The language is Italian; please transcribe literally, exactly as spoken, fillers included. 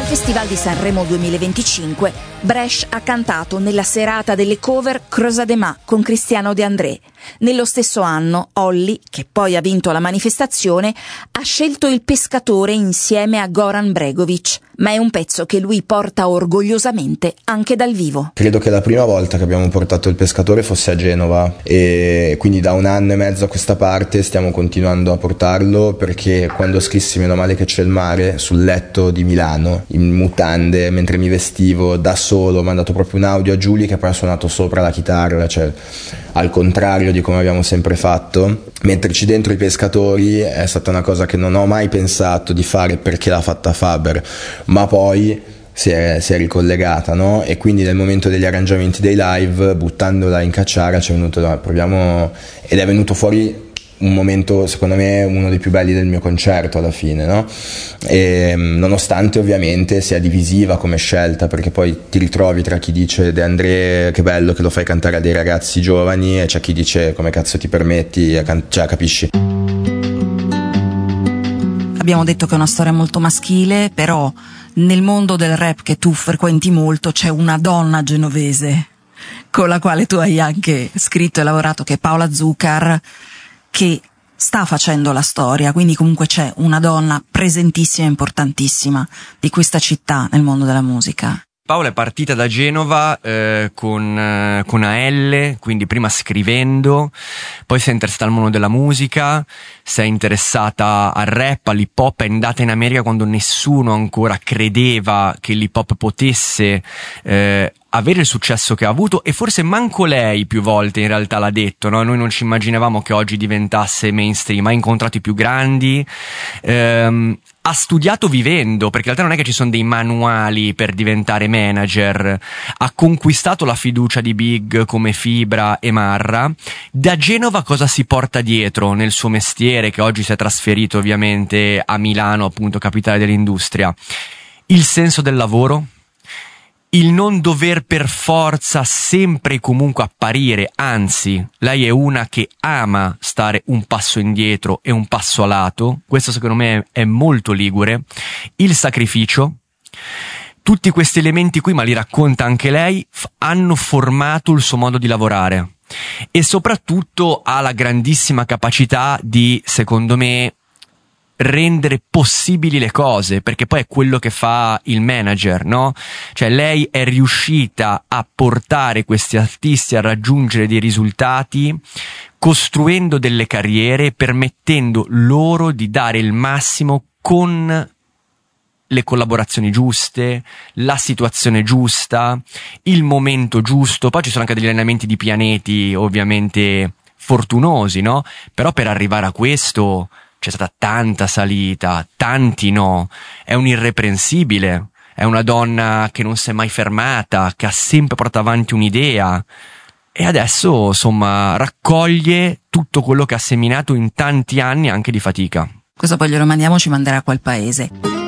Festival di Sanremo duemilaventicinque, Brescia ha cantato nella serata delle cover Crosa de Ma con Cristiano De André. Nello stesso anno, Olly, che poi ha vinto la manifestazione, ha scelto Il Pescatore insieme a Goran Bregovic, ma è un pezzo che lui porta orgogliosamente anche dal vivo. Credo che la prima volta che abbiamo portato Il Pescatore fosse a Genova e quindi da un anno e mezzo a questa parte stiamo continuando a portarlo, perché quando scrissi Meno male che c'è il mare sul letto di Milano in mutande mentre mi vestivo da solo, ho mandato proprio un audio a Giulia che poi ha suonato sopra la chitarra, cioè al contrario di come abbiamo sempre fatto. Metterci dentro I Pescatori è stata una cosa che non ho mai pensato di fare perché l'ha fatta Faber, ma poi si è, si è ricollegata, no? E quindi nel momento degli arrangiamenti dei live, buttandola in cacciara, ci è venuto, no, proviamo, ed è venuto fuori un momento, secondo me, uno dei più belli del mio concerto alla fine, no? E, nonostante ovviamente sia divisiva come scelta, perché poi ti ritrovi tra chi dice De André che bello che lo fai cantare a dei ragazzi giovani, e c'è chi dice come cazzo ti permetti, a can- cioè capisci? Abbiamo detto che è una storia molto maschile, però nel mondo del rap che tu frequenti molto c'è una donna genovese con la quale tu hai anche scritto e lavorato, che è Paola Zuccar, che sta facendo la storia, quindi comunque c'è una donna presentissima e importantissima di questa città nel mondo della musica. Paola è partita da Genova eh, con, eh, con A L, quindi prima scrivendo, poi si è interessata al mondo della musica, si è interessata al rap, all'hip hop, è andata in America quando nessuno ancora credeva che l'hip hop potesse eh, avere il successo che ha avuto, e forse manco lei più volte in realtà l'ha detto, no? Noi non ci immaginavamo che oggi diventasse mainstream, ha incontrato i più grandi, ehm, ha studiato vivendo, perché in realtà non è che ci sono dei manuali per diventare manager, ha conquistato la fiducia di big come Fibra e Marra. Da Genova cosa si porta dietro nel suo mestiere, che oggi si è trasferito ovviamente a Milano, appunto capitale dell'industria? Il senso del lavoro, il non dover per forza sempre e comunque apparire, anzi, lei è una che ama stare un passo indietro e un passo a lato, questo secondo me è molto ligure, il sacrificio, tutti questi elementi qui, ma li racconta anche lei, f- hanno formato il suo modo di lavorare, e soprattutto ha la grandissima capacità di, secondo me, rendere possibili le cose, perché poi è quello che fa il manager, no? Cioè lei è riuscita a portare questi artisti a raggiungere dei risultati, costruendo delle carriere, permettendo loro di dare il massimo con le collaborazioni giuste, la situazione giusta, il momento giusto. Poi ci sono anche degli allenamenti di pianeti ovviamente fortunosi, no? Però per arrivare a questo c'è stata tanta salita, tanti no, è un irreprensibile, è una donna che non si è mai fermata, che ha sempre portato avanti un'idea, e adesso insomma raccoglie tutto quello che ha seminato in tanti anni anche di fatica. Questo poi glielo mandiamo, ci manderà a quel paese.